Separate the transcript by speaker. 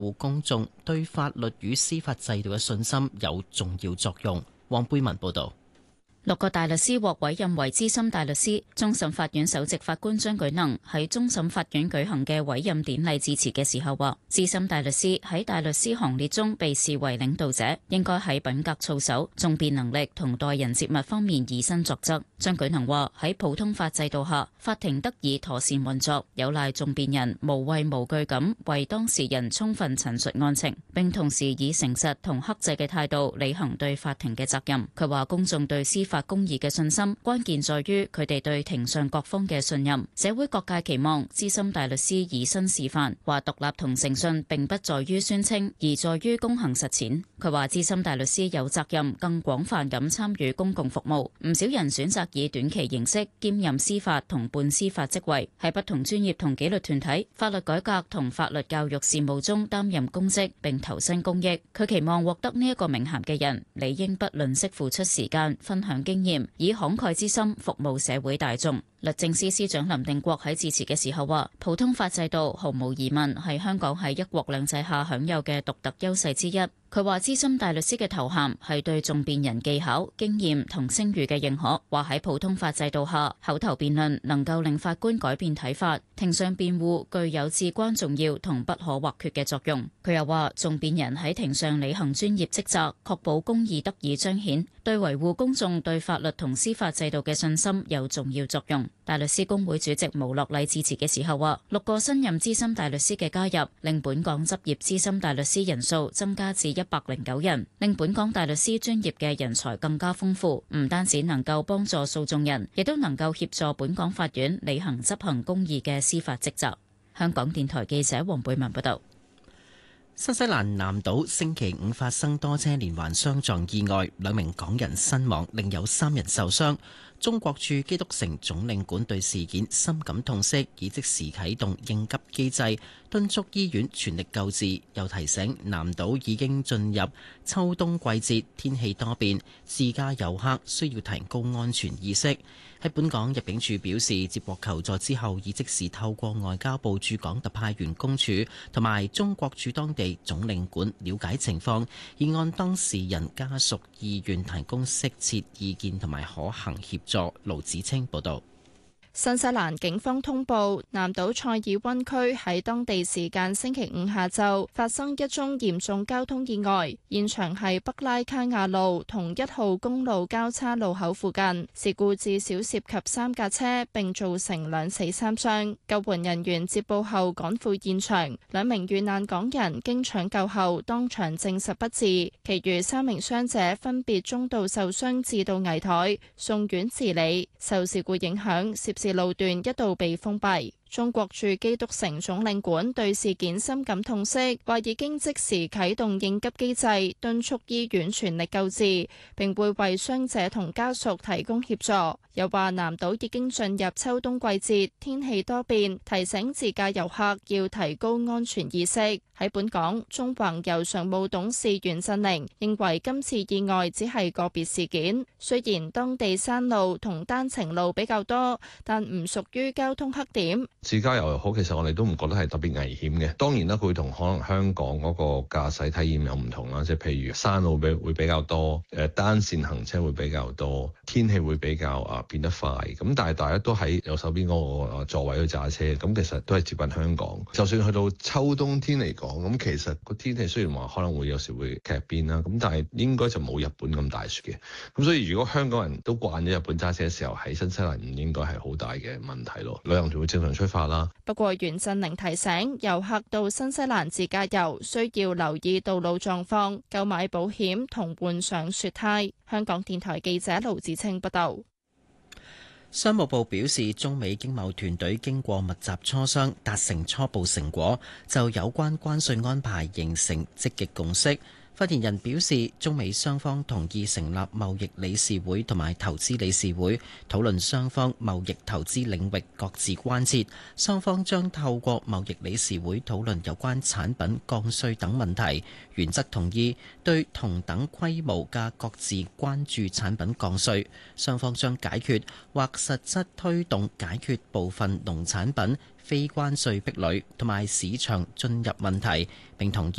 Speaker 1: 護公眾對法律與司法制度嘅信心有重要作用。黃貝文報導。
Speaker 2: 6個大律師獲委任為資深大律師。終審法院首席法官張舉能喺終審法院舉行嘅委任典禮致辭嘅時候話，資深大律師喺大律師行列中被視為領導者，應該喺品格操守、訟辯能力同待人接物方面以身作則。張舉能話，喺普通法制度下，法庭得以妥善運作，有賴訟辯人無畏無懼咁為當事人充分陳述案情，並同時以誠實同克制嘅態度履行對法庭嘅責任。佢話公眾對司法公義嘅信心，關鍵在於佢哋對庭上各方嘅信任。社會各界期望資深大律師以身示範，話獨立同誠信並不在於宣稱，而在於公行實踐。佢話資深大律師有責任更廣泛咁參與公共服務，唔少人選擇以短期形式兼任司法同半司法職位，喺不同專業同紀律團體、法律改革同法律教育事務中擔任公職並投身公益。佢期望獲得呢一個名銜嘅人，理應不吝惜付出時間，分享經驗，以慷慨之心服務社會大眾。律政司司長林定國喺致辭嘅時候話，普通法制度毫無疑問係香港喺一國兩制下享有嘅獨特優勢之一。佢話資深大律師嘅頭銜係對訟辯人技巧、經驗同聲譽嘅認可。話喺普通法制度下，口頭辯論能夠令法官改變睇法，庭上辯護具有至關重要同不可或缺嘅作用。佢又話，訟辯人喺庭上履行專業職責，確保公義得以彰顯，對維護公眾對法律同司法制度嘅信心有重要作用。大律師公會主席毛樂麗致辭嘅時候話，6個新任資深大律師嘅加入，令本港執業資深大律師人數增加至109人，令本港大律師專業嘅人才更加豐富，唔單止能夠幫助訴訟人，亦都能夠協助本港法院履行執行公義嘅司法職責。香港電台記者黃貝文報道。
Speaker 1: 新西蘭南島星期五發生多車連環相撞意外，2名港人身亡，另有3人受傷。中國駐基督城總領館對事件深感痛惜，已即時啟動應急機制，敦促醫院全力救治，又提醒南島已經進入秋冬季節，天氣多變，自駕遊客需要提高安全意識。喺本港入境處表示，接獲求助之後，已即時透過外交部駐港特派員公署同埋中國駐當地總領館了解情況，以按當事人家屬意願提供適切意見同埋可行協助。盧子清報道。
Speaker 3: 新西蘭警方通報，南島塞爾溫區喺當地時間星期五下晝發生一宗嚴重交通意外，現場係北拉卡亞路同1號公路交叉路口附近。事故至少涉及3架車，並造成2死3傷。救援人員接報後趕赴現場，2名遇難港人經搶救後當場證實不治，其餘3名傷者分別中度受傷至到危殆，送院治理。受事故影響，涉事路段一度被封閉。中國駐基督城總領館對事件深感痛惜，話已經即時啟動應急機制，敦促醫院全力救治，並會為傷者同家屬提供協助。又話南島已經進入秋冬季節，天氣多變，提醒自駕遊客要提高安全意識。喺本港，中橫遊常務董事袁振寧認為今次意外只係個別事件，雖然當地山路同單程路比較多，但唔屬於交通黑點。
Speaker 4: 自駕遊又好，其實我哋都唔覺得係特別危險嘅。當然啦，佢同可能香港嗰個駕駛體驗有唔同啦，即係譬如山路會比較多，單線行車會比較多，天氣會比較變得快。咁但係大家都喺右手邊嗰個座位去揸車，咁其實都係接近香港。就算去到秋冬天嚟講，咁其實個天氣雖然話可能會有時會劇變啦，咁但係應該就冇日本咁大雪嘅。咁所以如果香港人都慣咗日本揸車嘅時候，喺新西蘭唔應該係好大嘅問題咯。旅行團會正常出發啦。
Speaker 3: 不過袁振寧提醒遊客到新西蘭自駕遊需要留意道路狀況，購買保險同換上雪胎。香港電台記者盧子清報道。
Speaker 1: 商務部表示，中美經貿團隊經過密集磋商，達成初步成果，就有關關稅安排形成積極共識。 發言人表示，中美雙方同意成立貿易理事會同埋投資理事會，討論雙方貿易投資領域各自關切。雙方將透過貿易理事會討論有關產品降稅等問題，原則同意對同等規模嘅各自關注產品降稅。雙方將解決或實質推動解決部分農產品非關稅壁壘同埋市場進入問題，並同意